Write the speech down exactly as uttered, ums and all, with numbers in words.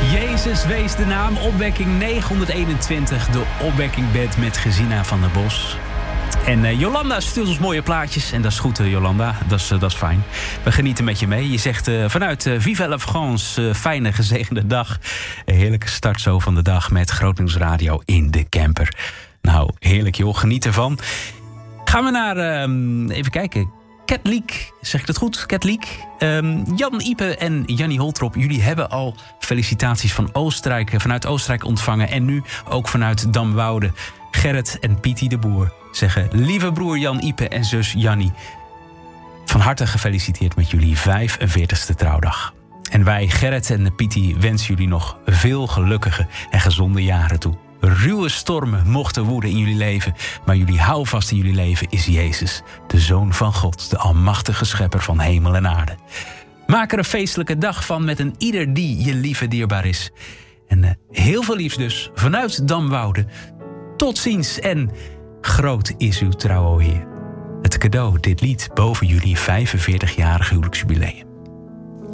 Jezus wees de naam, opwekking negenhonderdeenentwintig. De opwekkingband met Gesina van der Bos. En uh, Jolanda stuurt ons mooie plaatjes. En dat is goed, uh, Jolanda. Dat is, uh, dat is fijn. We genieten met je mee. Je zegt uh, vanuit uh, Vive la France, uh, fijne, gezegende dag. Een heerlijke start zo van de dag met Grootnieuws Radio in de camper. Nou, heerlijk joh. Geniet ervan. Gaan we naar, uh, even kijken... Ketliek, zeg ik dat goed? Ketliek. Um, Jan Ipe en Jannie Holtrop, jullie hebben al felicitaties van Oostenrijk, vanuit Oostenrijk ontvangen. En nu ook vanuit Damwoude. Gerrit en Pietie de Boer zeggen: lieve broer Jan Ipe en zus Jannie, van harte gefeliciteerd met jullie vijfenveertigste trouwdag. En wij, Gerrit en Pietie, wensen jullie nog veel gelukkige en gezonde jaren toe. Ruwe stormen mochten woeden in jullie leven, maar jullie houvast in jullie leven is Jezus, de Zoon van God, de almachtige schepper van hemel en aarde. Maak er een feestelijke dag van met een ieder die je lief en dierbaar is. En uh, heel veel liefs dus vanuit Damwoude. Tot ziens en groot is uw trouw, o Heer. Het cadeau, dit lied boven jullie vijfenveertigjarig huwelijksjubileum.